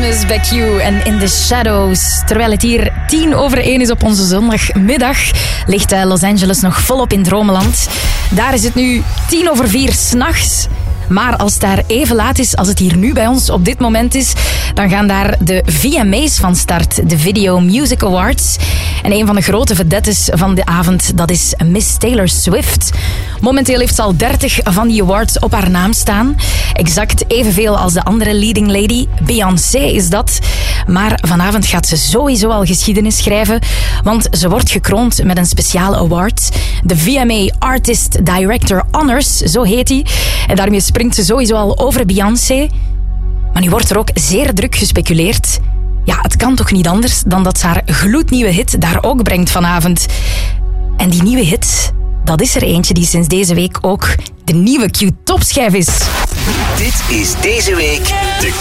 Christmas by Q en In the Shadows. Terwijl het hier 1:10 is op onze zondagmiddag, ligt Los Angeles nog volop in dromenland. Daar is het nu 4:10 s'nachts. Maar als het daar even laat is als het hier nu bij ons op dit moment is, dan gaan daar de VMA's van start, de Video Music Awards. En een van de grote vedettes van de avond, dat is Miss Taylor Swift. Momenteel heeft ze al 30 van die awards op haar naam staan. Exact evenveel als de andere leading lady. Beyoncé is dat. Maar vanavond gaat ze sowieso al geschiedenis schrijven, want ze wordt gekroond met een speciale award. De VMA Artist Director Honors, zo heet die. En daarmee springt ze sowieso al over Beyoncé. Maar nu wordt er ook zeer druk gespeculeerd. Ja, het kan toch niet anders dan dat ze haar gloednieuwe hit daar ook brengt vanavond. En die nieuwe hit, dat is er eentje die sinds deze week ook de nieuwe Q-topschijf is. Dit is deze week de